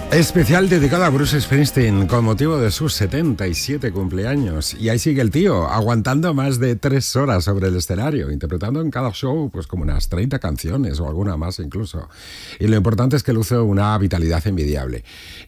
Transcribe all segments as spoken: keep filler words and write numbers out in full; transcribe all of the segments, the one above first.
Especial dedicado a Bruce Springsteen con motivo de sus setenta y siete cumpleaños. Y ahí sigue el tío, aguantando más de tres horas sobre el escenario, interpretando en cada show pues como unas treinta canciones o alguna más incluso. Y lo importante es que luce una vitalidad envidiable.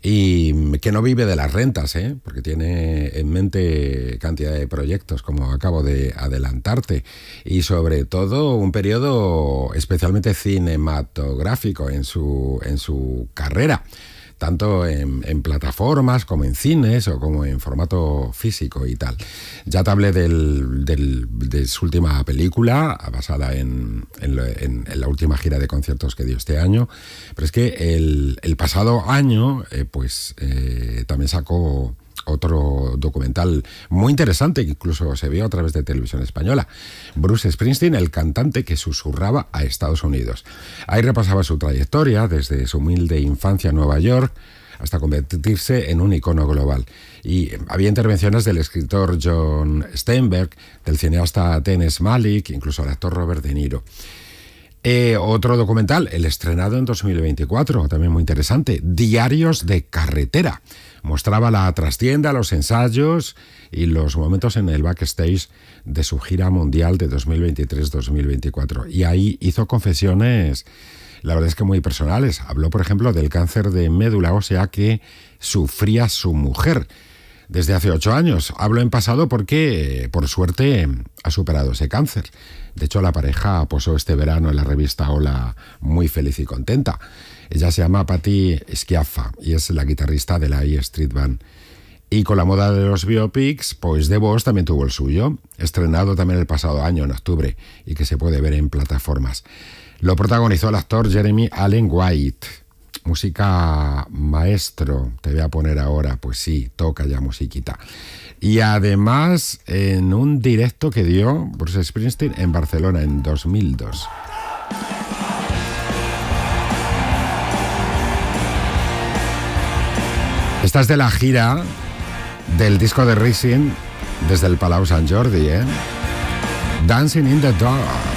Y que no vive de las rentas, ¿eh? Porque tiene en mente cantidad de proyectos, como acabo de adelantarte. Y sobre todo un periodo especialmente cinematográfico en su, en su carrera. Tanto en, en plataformas como en cines o como en formato físico y tal. Ya te hablé del, del, de su última película, basada en, en, en, en la última gira de conciertos que dio este año, pero es que el, el pasado año eh, pues eh, también sacó otro documental muy interesante que incluso se vio a través de Televisión Española. Bruce Springsteen, el cantante que susurraba a Estados Unidos. Ahí repasaba su trayectoria desde su humilde infancia en Nueva York hasta convertirse en un icono global. Y había intervenciones del escritor John Steinbeck, del cineasta Terrence Malick, incluso del actor Robert De Niro. Eh, otro documental, el estrenado en dos mil veinticuatro, también muy interesante, Diarios de Carretera. Mostraba la trastienda, los ensayos y los momentos en el backstage de su gira mundial de dos mil veintitrés dos mil veinticuatro. Y ahí hizo confesiones, la verdad es que muy personales. Habló, por ejemplo, del cáncer de médula ósea que sufría su mujer desde hace ocho años. Hablo en pasado porque, por suerte, ha superado ese cáncer. De hecho, la pareja posó este verano en la revista Hola muy feliz y contenta. Ella se llama Patti Schiaffa y es la guitarrista de la E Street Band. Y con la moda de los biopics, pues The Boss también tuvo el suyo, estrenado también el pasado año, en octubre, y que se puede ver en plataformas. Lo protagonizó el actor Jeremy Allen White. Música maestro, te voy a poner ahora, pues sí, toca ya musiquita. Y además, en un directo que dio Bruce Springsteen en Barcelona en dos mil dos. Esta es de la gira del disco de Rising desde el Palau Sant Jordi, ¿eh? Dancing in the Dark.